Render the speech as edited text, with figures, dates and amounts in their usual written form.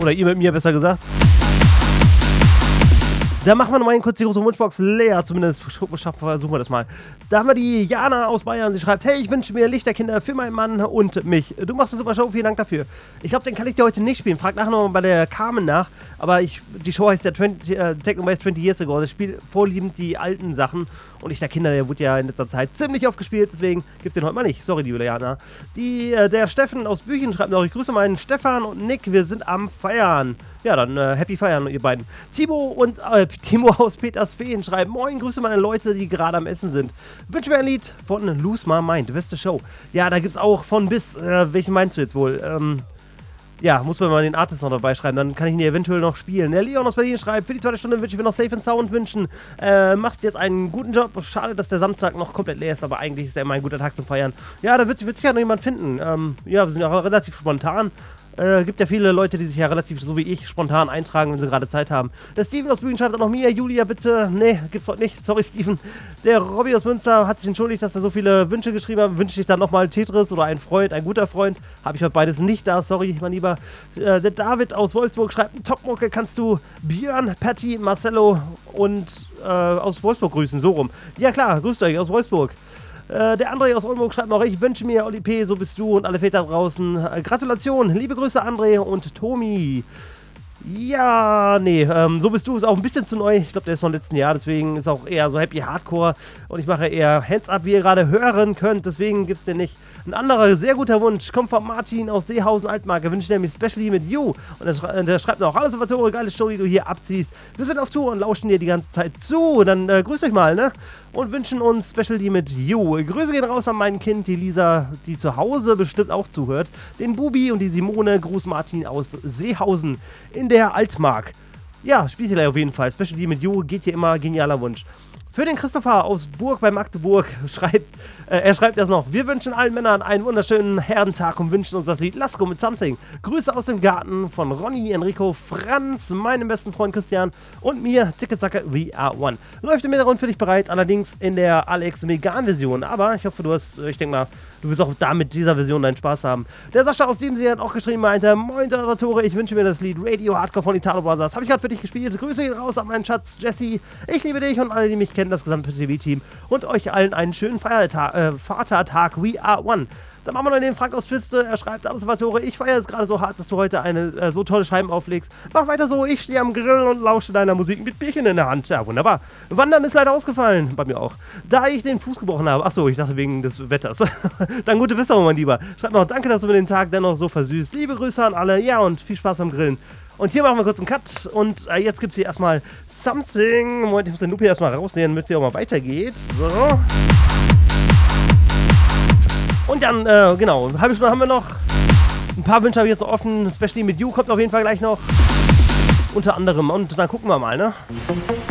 Oder ihr mit mir, besser gesagt. Da machen wir nochmal kurz die große Wunschbox leer, zumindest versuchen wir das mal. Da haben wir die Jana aus Bayern, die schreibt, hey, ich wünsche mir Lichterkinder für meinen Mann und mich. Du machst eine super Show, vielen Dank dafür. Ich glaube, den kann ich dir heute nicht spielen. Frag nachher nochmal bei der Carmen nach. Aber die Show heißt ja Techno 20 Years Ago. Das spielt vorliebend die alten Sachen. Und Lichterkinder, der wurde ja in letzter Zeit ziemlich oft gespielt, deswegen gibt es den heute mal nicht. Sorry, liebe Jana. Der Steffen aus Büchen schreibt noch, ich grüße meinen Stefan und Nick, wir sind am Feiern. Ja, dann Happy Feiern, ihr beiden. Timo aus Petersfehn schreiben, moin, grüße meine Leute, die gerade am Essen sind. Wünsche mir ein Lied von Lose My Mind, beste Show. Ja, da gibt's auch von bis, welchen meinst du jetzt wohl? Ja, muss man mal den Artist noch dabei schreiben, dann kann ich ihn dir eventuell noch spielen. Der Leon aus Berlin schreibt, für die zweite Stunde wünsche ich mir noch Safe and Sound wünschen. Machst jetzt einen guten Job. Schade, dass der Samstag noch komplett leer ist, aber eigentlich ist der immer ein guter Tag zum Feiern. Ja, da wird sich ja noch jemand finden. Ja, wir sind ja relativ spontan. Gibt ja viele Leute, die sich ja relativ, so wie ich, spontan eintragen, wenn sie gerade Zeit haben. Der Steven aus Bügen schreibt auch noch mir, Julia, bitte. Nee, gibt's heute nicht. Sorry, Steven. Der Robby aus Münster hat sich entschuldigt, dass er so viele Wünsche geschrieben hat. Wünsche ich dann nochmal Tetris oder ein Freund, ein guter Freund. Habe ich heute beides nicht da. Sorry, mein Lieber. Der David aus Wolfsburg schreibt, Topmucke, kannst du Björn, Patty, Marcello und aus Wolfsburg grüßen, so rum. Ja klar, grüßt euch aus Wolfsburg. Der André aus Oldenburg schreibt noch, ich wünsche mir, Oli P., so bist du und alle Väter draußen. Gratulation, liebe Grüße André und Tomi. Ja, nee, so bist du ist auch ein bisschen zu neu. Ich glaube, der ist vom letzten Jahr, deswegen ist auch eher so Happy Hardcore. Und ich mache eher Hands Up, wie ihr gerade hören könnt, deswegen gibt es den nicht. Ein anderer sehr guter Wunsch kommt von Martin aus Seehausen Altmark. Er wünscht nämlich Specially mit You. Und der schreibt noch, hallo Salvatore, geile Show, die du hier abziehst. Wir sind auf Tour und lauschen dir die ganze Zeit zu. Dann grüßt euch mal, ne? Und wünschen uns Specially mit You. Grüße gehen raus an mein Kind, die Lisa, die zu Hause bestimmt auch zuhört. Den Bubi und die Simone. Gruß Martin aus Seehausen in der Altmark. Ja, spielt ihr auf jeden Fall. Specially mit You geht hier immer, genialer Wunsch. Für den Christopher aus Burg bei Magdeburg er schreibt das noch. Wir wünschen allen Männern einen wunderschönen Herrentag und wünschen uns das Lied Lasko mit Something. Grüße aus dem Garten von Ronny, Enrico, Franz, meinem besten Freund Christian und mir, Ticketsacker We Are One. Läuft im Hintergrund für dich bereit, allerdings in der Alex Megan-Version. Aber ich hoffe, ich denke mal, du wirst auch da mit dieser Version deinen Spaß haben. Der Sascha aus Diemsee hat auch geschrieben, meinte, moin Salvatore, ich wünsche mir das Lied Radio Hardcore von Italo Brothers. Habe ich gerade für dich gespielt. Grüße gehen raus an meinen Schatz Jesse. Ich liebe dich und alle, die mich kennen, das gesamte TV-Team. Und euch allen einen schönen Vatertag. We Are One. Dann machen wir noch den Frank aus Twiste. Er schreibt, Salvatore, ich feiere es gerade so hart, dass du heute eine so tolle Scheiben auflegst. Mach weiter so, ich stehe am Grill und lausche deiner Musik mit Bierchen in der Hand. Ja, wunderbar. Wandern ist leider ausgefallen. Bei mir auch. Da ich den Fuß gebrochen habe. Achso, ich dachte wegen des Wetters. Dann gute Besserung, mein Lieber. Schreibt noch, danke, dass du mir den Tag dennoch so versüßt. Liebe Grüße an alle. Ja, und viel Spaß beim Grillen. Und hier machen wir kurz einen Cut. Und jetzt gibt es hier erstmal Something. Moment, ich muss den Loop hier erstmal rausnehmen, damit es hier auch mal weitergeht. So. Und dann, genau, eine halbe Stunde haben wir noch. Ein paar Wünsche habe ich jetzt offen. Specially mit You kommt auf jeden Fall gleich noch. Unter anderem. Und dann gucken wir mal, ne?